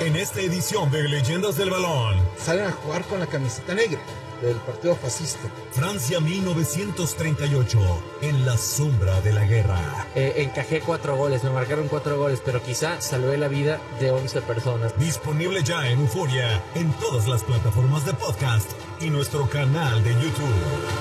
En esta edición de Leyendas del Balón, salen a jugar con la camiseta negra del partido fascista. Francia 1938, en la sombra de la guerra. Encajé 4 goles, me marcaron 4 goles, pero quizá salvé la vida de 11 personas. Disponible ya en Euforia, en todas las plataformas de podcast y nuestro canal de YouTube.